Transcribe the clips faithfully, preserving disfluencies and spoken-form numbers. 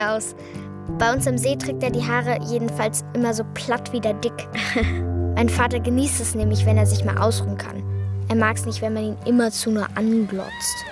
aus. Bei uns am See trägt er die Haare jedenfalls immer so platt wie der Dick. Mein Vater genießt es nämlich, wenn er sich mal ausruhen kann. Er mag es nicht, wenn man ihn immerzu nur anglotzt.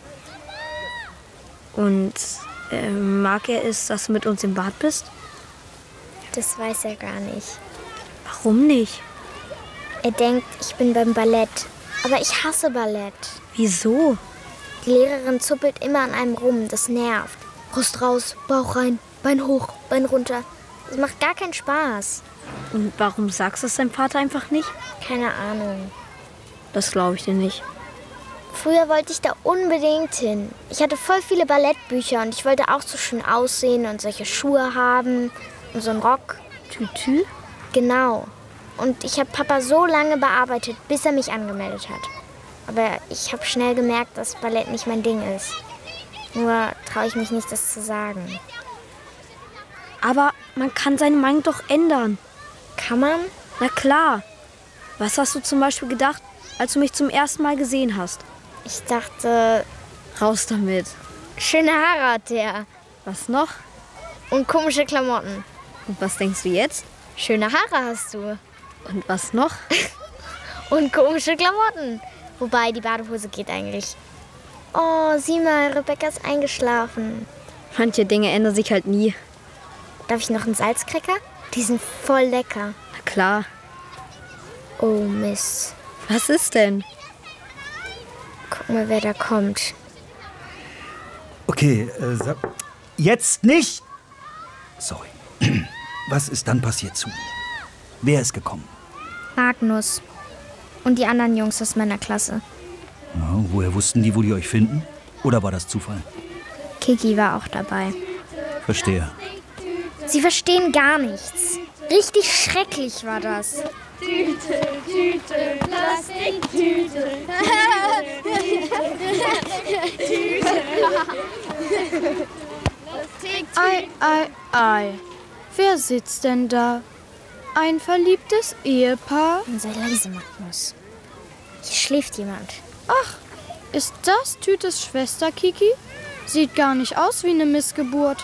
Und äh, mag er es, dass du mit uns im Bad bist? Das weiß er gar nicht. Warum nicht? Er denkt, ich bin beim Ballett. Aber ich hasse Ballett. Wieso? Die Lehrerin zuppelt immer an einem rum, das nervt. Brust raus, Bauch rein, Bein hoch, Bein runter. Das macht gar keinen Spaß. Und warum sagst du es deinem Vater einfach nicht? Keine Ahnung. Das glaube ich dir nicht. Früher wollte ich da unbedingt hin. Ich hatte voll viele Ballettbücher und ich wollte auch so schön aussehen und solche Schuhe haben und so einen Rock. Tütü? Genau. Und ich habe Papa so lange bearbeitet, bis er mich angemeldet hat. Aber ich habe schnell gemerkt, dass Ballett nicht mein Ding ist. Nur traue ich mich nicht, das zu sagen. Aber man kann seine Meinung doch ändern. Kann man? Na klar. Was hast du zum Beispiel gedacht, als du mich zum ersten Mal gesehen hast? Ich dachte... Raus damit. Schöne Haare hat der. Was noch? Und komische Klamotten. Und was denkst du jetzt? Schöne Haare hast du. Und was noch? Und komische Klamotten. Wobei, die Badehose geht eigentlich. Oh, sieh mal, Rebecca ist eingeschlafen. Manche Dinge ändern sich halt nie. Darf ich noch einen Salzcracker? Die sind voll lecker. Na klar. Oh, Mist. Was ist denn? Guck mal, wer da kommt. Okay, äh, sag... Jetzt nicht! Sorry. Was ist dann passiert zu? Wer ist gekommen? Magnus. Und die anderen Jungs aus meiner Klasse. Ja, woher wussten die, wo die euch finden? Oder war das Zufall? Kiki war auch dabei. Verstehe. Sie verstehen gar nichts. Richtig schrecklich war das. Tüte, Tüte, Plastiktüte. Tüte. Ei, ei, ei. Wer sitzt denn da? Ein verliebtes Ehepaar? Sei leise, Magnus. Hier schläft jemand. Ach, ist das Tütes Schwester, Kiki? Sieht gar nicht aus wie eine Missgeburt.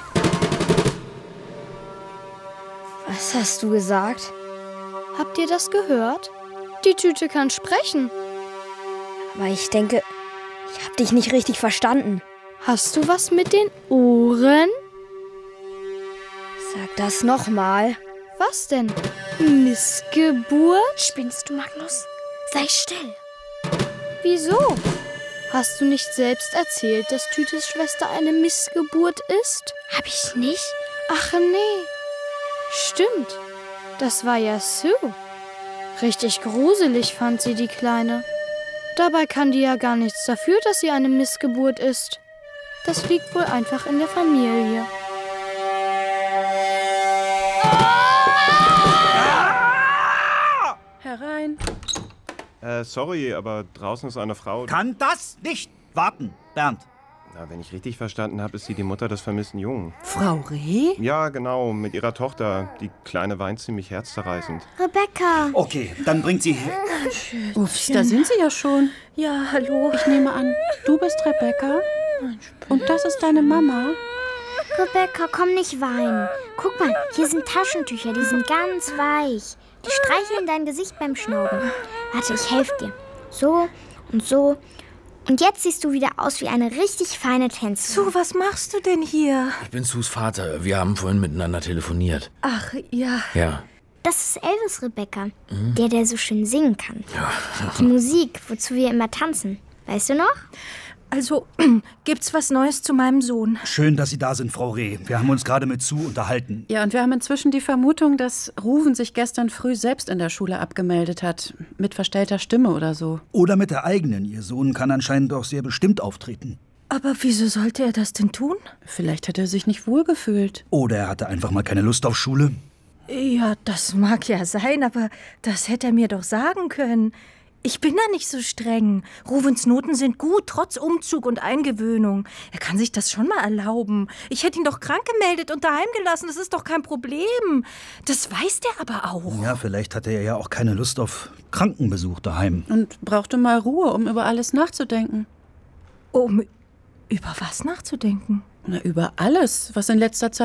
Was hast du gesagt? Habt ihr das gehört? Die Tüte kann sprechen. Aber ich denke, ich hab dich nicht richtig verstanden. Hast du was mit den Ohren? Sag das nochmal. Was denn? Missgeburt? Spinnst du, Magnus? Sei still. Wieso? Hast du nicht selbst erzählt, dass Tütes Schwester eine Missgeburt ist? Hab ich nicht? Ach nee. Stimmt. Das war ja Sue. Richtig gruselig fand sie die Kleine. Dabei kann die ja gar nichts dafür, dass sie eine Missgeburt ist. Das liegt wohl einfach in der Familie. Herein. Äh, sorry, aber draußen ist eine Frau... Kann das nicht warten, Bernd? Na, wenn ich richtig verstanden habe, ist sie die Mutter des vermissten Jungen. Frau Reh? Ja, genau, mit ihrer Tochter. Die Kleine weint ziemlich herzzerreißend. Rebecca. Okay, dann bringt sie... Ups, da sind Sie ja schon. Ja, hallo. Ich nehme an, du bist Rebecca und das ist deine Mama. Rebecca, komm nicht weinen. Guck mal, hier sind Taschentücher, die sind ganz weich. Die streicheln dein Gesicht beim Schnauben. Warte, ich helfe dir. So und so. Und jetzt siehst du wieder aus wie eine richtig feine Tänzerin. So, was machst du denn hier? Ich bin Sus Vater. Wir haben vorhin miteinander telefoniert. Ach, ja. Ja. Das ist Elvis, Rebecca. Mhm. Der, der so schön singen kann. Ja. Die Musik, wozu wir immer tanzen. Weißt du noch? Also, gibt's was Neues zu meinem Sohn? Schön, dass Sie da sind, Frau Reh. Wir haben uns gerade mit Sue unterhalten. Ja, und wir haben inzwischen die Vermutung, dass Ruven sich gestern früh selbst in der Schule abgemeldet hat. Mit verstellter Stimme oder so. Oder mit der eigenen. Ihr Sohn kann anscheinend auch sehr bestimmt auftreten. Aber wieso sollte er das denn tun? Vielleicht hat er sich nicht wohlgefühlt. Oder er hatte einfach mal keine Lust auf Schule. Ja, das mag ja sein, aber das hätte er mir doch sagen können. Ich bin da nicht so streng. Ruvens Noten sind gut, trotz Umzug und Eingewöhnung. Er kann sich das schon mal erlauben. Ich hätte ihn doch krank gemeldet und daheim gelassen. Das ist doch kein Problem. Das weiß der aber auch. Ja, vielleicht hatte er ja auch keine Lust auf Krankenbesuch daheim. Und brauchte mal Ruhe, um über alles nachzudenken. Um über was nachzudenken? Na, über alles, was in letzter Zeit